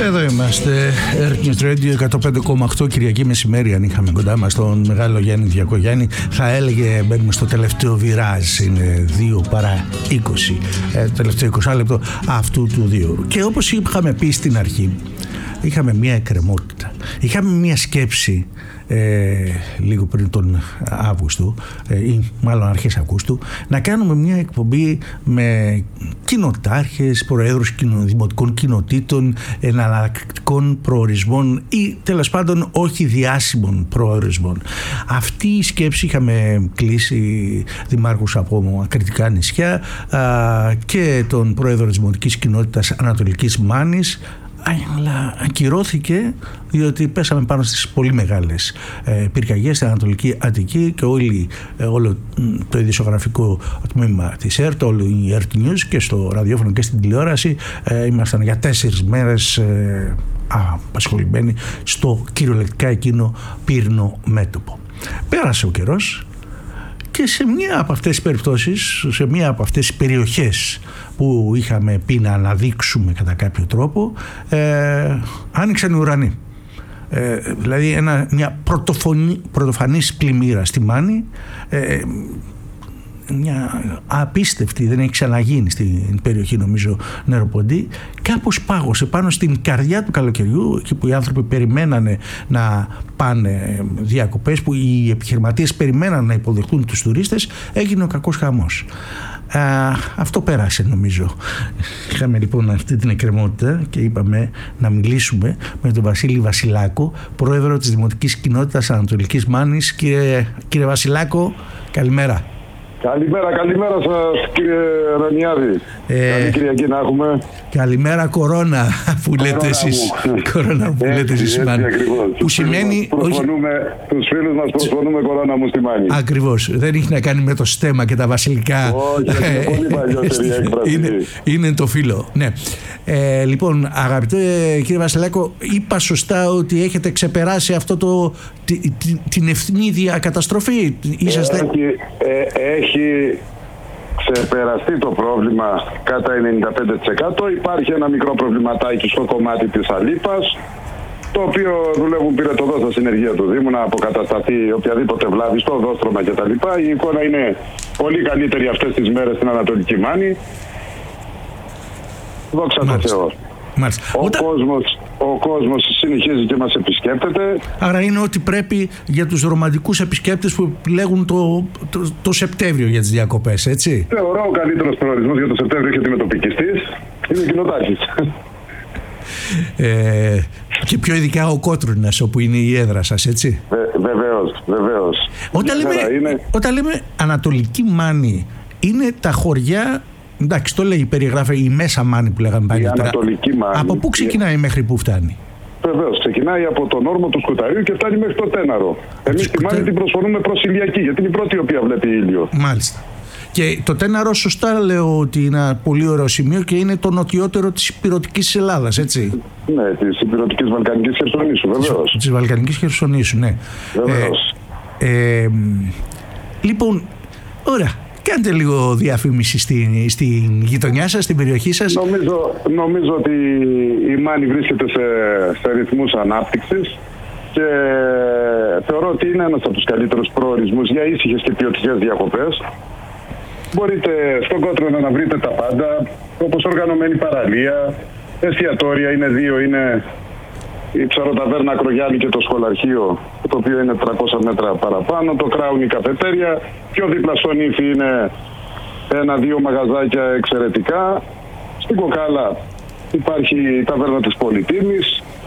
Εδώ είμαστε, Earth News Radio 105,8, Κυριακή μεσημέρι. Αν είχαμε κοντά μας τον μεγάλο Γιάννη Διακογιάννη, θα έλεγε μπαίνουμε στο τελευταίο βιράζ. Είναι 2 παρά 20, τελευταίο 20 λεπτό αυτού του 2. Και όπως είχαμε πει στην αρχή, είχαμε μια εκκρεμότητα, είχαμε μια σκέψη λίγο πριν τον Αύγουστο ή μάλλον αρχές Αυγούστου, να κάνουμε μια εκπομπή με κοινοτάρχες, προέδρους δημοτικών κοινοτήτων, εναλλακτικών προορισμών ή τέλος πάντων όχι διάσημων προορισμών. Αυτή η σκέψη, είχαμε κλείσει δημάρχους από ακριτικά νησιά και τον πρόεδρο της δημοτικής κοινότητας Ανατολικής Μάνης, αλλά ακυρώθηκε διότι πέσαμε πάνω στις πολύ μεγάλες πυρκαγιές στην Ανατολική Αττική και όλο το ειδησιογραφικό τμήμα της ΕΡΤ, όλο η Earth News και στο ραδιόφωνο και στην τηλεόραση ήμασταν για 4 μέρες απασχολημένοι στο κυριολεκτικά εκείνο πύρινο μέτωπο. Πέρασε ο καιρός και σε μία από αυτές τις περιπτώσεις, σε μία από αυτές τις περιοχές που είχαμε πει να αναδείξουμε κατά κάποιο τρόπο, άνοιξαν οι ουρανοί. Δηλαδή μια πρωτοφανής πλημμύρα στη Μάνη, μια απίστευτη, δεν έχει ξαναγίνει στην περιοχή νομίζω Νεροποντή, κάπως πάγωσε πάνω στην καρδιά του καλοκαιριού, εκεί που οι άνθρωποι περιμένανε να πάνε διακοπές, που οι επιχειρηματίες περιμέναν να υποδεχτούν τους τουρίστες, έγινε ο κακός χαμός. Αυτό πέρασε νομίζω. Είχαμε λοιπόν αυτή την εκκρεμότητα και είπαμε να μιλήσουμε με τον Βασίλη Βασιλάκο, πρόεδρο της Δημοτικής Κοινότητας Ανατολικής Μάνης. Κύριε Βασιλάκο, καλημέρα. Καλημέρα σας κύριε Ρανιάδη. Καλή Κυριακή να έχουμε. Καλημέρα κορώνα που λέτε εσείς. Κορώνα που λέτε εσείς. Που σημαίνει... Τους φίλους μας προσφωνούμε κορώνα μου στη Μάνη. Ακριβώς. Δεν έχει να κάνει με το στέμα και τα βασιλικά. Όχι, είναι πολύ παλιότερη έκφραση. Είναι το φύλλο. Ναι. Λοιπόν, αγαπητέ κύριε Βασιλάκο, είπα σωστά ότι έχετε ξεπεράσει αυτό την ευνίδια καταστροφή? Έχει ξεπεραστεί το πρόβλημα κατά 95%. Υπάρχει ένα μικρό προβληματάκι στο κομμάτι της Αλίπας, το οποίο δουλεύουν πυρετοδός στα συνεργεία του Δήμου να αποκατασταθεί οποιαδήποτε βλάβη στο οδόστρωμα κτλ. Η εικόνα είναι πολύ καλύτερη αυτές τις μέρες στην Ανατολική Μάνη. Δόξα τω Θεώ. Ο κόσμος συνεχίζει και μας επισκέπτεται. Άρα είναι ότι πρέπει για τους ρομαντικούς επισκέπτες που επιλέγουν το Σεπτέμβριο για τις διακοπές, έτσι? Θεωρώ ο καλύτερος προορισμός για το Σεπτέμβριο και αντιμετωπικιστής είναι ο κοινοτάρχης. Και πιο ειδικά ο Κότρουνας, όπου είναι η έδρα σας, έτσι? Βεβαίως. Όταν λέμε Ανατολική Μάνη, είναι τα χωριά... Εντάξει, το λέει, περιγράφει η Μέσα Μάνη που λέγαμε παλιότερα. Από πού ξεκινάει μέχρι πού φτάνει? Βεβαίως, ξεκινάει από τον όρμο του Σκουταρίου και φτάνει μέχρι το Τέναρο. Εμείς τη Μάνη την προσφωνούμε προς ηλιακή, γιατί είναι η πρώτη η οποία βλέπει ήλιο. Μάλιστα. Και το Τέναρο, σωστά λέω ότι είναι ένα πολύ ωραίο σημείο και είναι το νοτιότερο της υπηρετικής Ελλάδας, έτσι? Ναι, της υπηρετικής Βαλκανικής Χερσονήσου, βεβαίως. Της Βαλκανικής Χερσονήσου, ναι. Βεβαίως. Λοιπόν, ωραία. Κάντε λίγο διαφήμιση στην γειτονιά σας, στην περιοχή σας. Νομίζω ότι η Μάνη βρίσκεται σε ρυθμούς ανάπτυξης και θεωρώ ότι είναι ένας από τους καλύτερους προορισμούς για ήσυχες και ποιοτικές διακοπές. Μπορείτε στον Κότρονα να βρείτε τα πάντα, όπως οργανωμένη παραλία, εστιατόρια, είναι 2, είναι η Ψαροταβέρνα Ακρογιάννη και το σχολαρχείο, το οποίο είναι 300 μέτρα παραπάνω, το Κράουν, η καφετέρια, πιο δίπλα στον Ήφη είναι 1-2 μαγαζάκια εξαιρετικά. Στην Κοκάλα υπάρχει η ταβέρνα της Πολυτήμης,